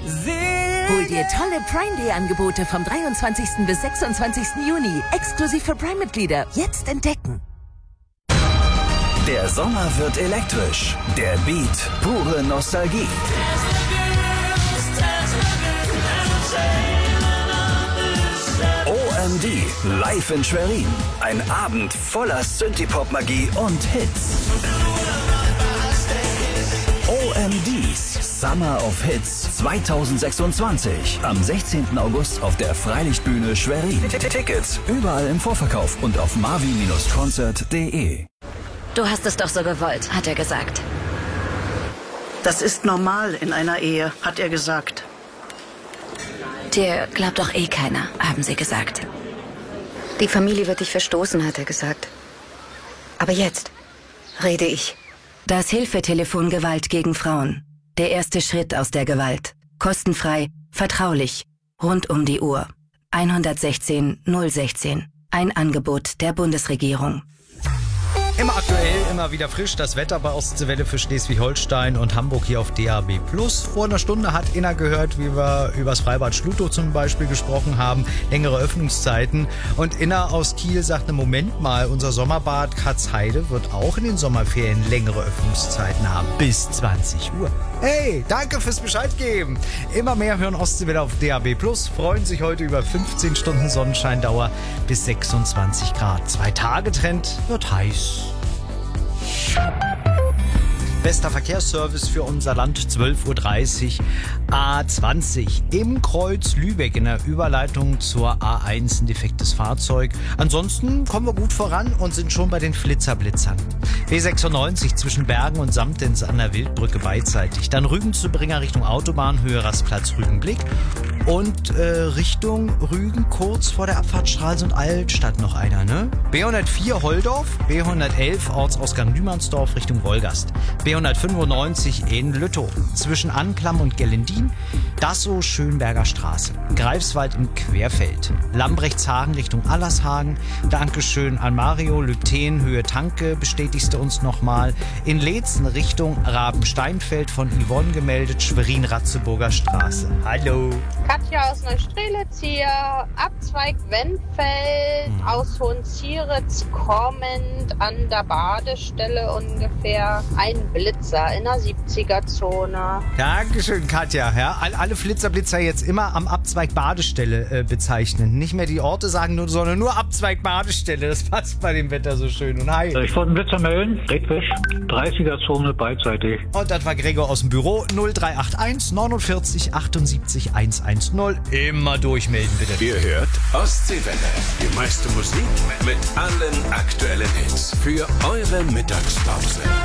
Hol dir tolle Prime Day Angebote vom 23. bis 26. Juni. Exklusiv für Prime-Mitglieder. Jetzt entdecken. Der Sommer wird elektrisch. Der Beat, pure Nostalgie. OMD, live in Schwerin. Ein Abend voller Synthie-Pop-Magie und Hits. OMDs Summer of Hits 2026. Am 16. August auf der Freilichtbühne Schwerin. Tickets überall im Vorverkauf und auf marvi-concert.de. Du hast es doch so gewollt, hat er gesagt. Das ist normal in einer Ehe, hat er gesagt. Dir glaubt doch eh keiner, haben sie gesagt. Die Familie wird dich verstoßen, hat er gesagt. Aber jetzt rede ich. Das Hilfetelefon Gewalt gegen Frauen. Der erste Schritt aus der Gewalt. Kostenfrei, vertraulich, rund um die Uhr. 116 016. Ein Angebot der Bundesregierung. Immer aktuell, immer wieder frisch. Das Wetter bei Ostseewelle für Schleswig-Holstein und Hamburg hier auf DAB+. Vor einer Stunde hat Inna gehört, wie wir über das Freibad Schlutow zum Beispiel gesprochen haben. Längere Öffnungszeiten. Und Inna aus Kiel sagte, Moment mal, unser Sommerbad Katzheide wird auch in den Sommerferien längere Öffnungszeiten haben. Bis 20 Uhr. Hey, danke fürs Bescheid geben. Immer mehr hören Ostseewelle auf DAB+. Freuen sich heute über 15 Stunden Sonnenscheindauer bis 26 Grad. 2-Tage-Trend wird heiß. Bester Verkehrsservice für unser Land, 12:30 Uhr, A20 im Kreuz Lübeck in der Überleitung zur A1, ein defektes Fahrzeug. Ansonsten kommen wir gut voran und sind schon bei den Flitzerblitzern. B96 zwischen Bergen und Samtens an der Wildbrücke beidseitig. Dann Rügen zu Bringer Richtung Autobahn, Höhe Rastplatz Rügenblick. Und Richtung Rügen kurz vor der Abfahrt Stralsund Altstadt noch einer, ne? B104 Holdorf, B111 Ortsausgang Lümansdorf Richtung Wolgast. B195 in Lüttow zwischen Anklam und Gellendin, Dassow Schönberger Straße, Greifswald im Querfeld, Lambrechtshagen Richtung Allershagen, Dankeschön an Mario Lübten, Höhe Tanke, bestätigst du uns nochmal, in Leetzen Richtung Rabensteinfeld von Yvonne gemeldet, Schwerin-Ratzeburger Straße. Hallo. Katja aus Neustrelitz hier, Abzweig Wendfeld, aus Hohenzieritz kommend an der Badestelle ungefähr, ein Blitzer in der 70er-Zone. Dankeschön, Katja. Ja, alle Flitzerblitzer jetzt immer am Abzweig Badestelle bezeichnen. Nicht mehr die Orte sagen, sondern nur Abzweig Badestelle. Das passt bei dem Wetter so schön. Und hi. Ich wollte einen Blitzer melden. Redfisch, 30er-Zone beidseitig. Und das war Gregor aus dem Büro. 0381 49 78 110. Immer durchmelden, bitte. Ihr hört Ostseewelle. Die meiste Musik mit allen aktuellen Hits für eure Mittagspause.